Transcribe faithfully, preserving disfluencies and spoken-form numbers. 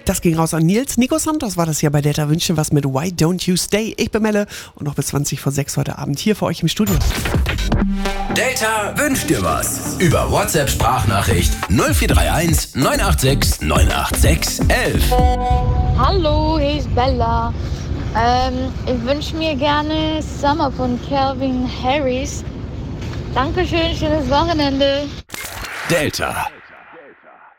Das ging raus an Nils. Nico Santos war das hier bei Delta Wünschen was mit Why Don't You Stay? Ich bin Melle und noch bis zwanzig vor sechs heute Abend hier für euch im Studio. Delta wünscht dir was. Über WhatsApp-Sprachnachricht null vier drei eins neun acht sechs neun acht sechs eins eins. Hallo, hier ist Bella. Ähm, ich wünsche mir gerne Summer von Calvin Harris. Dankeschön, schönes Wochenende. Delta.